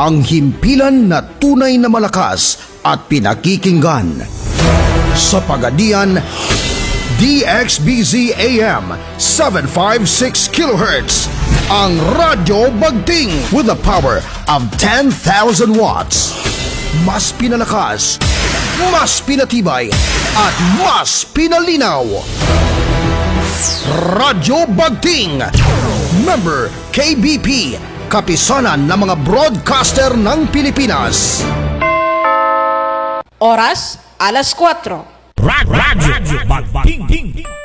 ang himpilan na tunay na malakas at pinakikinggan. Sa Pagadian, DXBZ AM 756 kHz, ang Radyo Bagting with a power of 10,000 watts. Mas pinalakas, mas pinatibay, at mas pinalinaw. Radyo Bagting, member KBP, kapisanan ng mga broadcaster ng Pilipinas. Oras, alas 4. Radyo Bagting.